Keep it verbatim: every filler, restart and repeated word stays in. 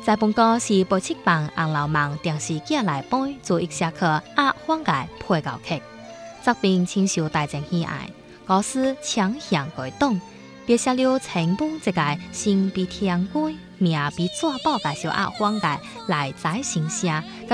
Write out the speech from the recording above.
在本歌是白七棒红楼梦电视剧内版做一下课压缓解配角曲，作品深受大众喜爱。歌词强向改动，别写了成本一个心比天高，命比纸宝介绍压缓解来宰形声。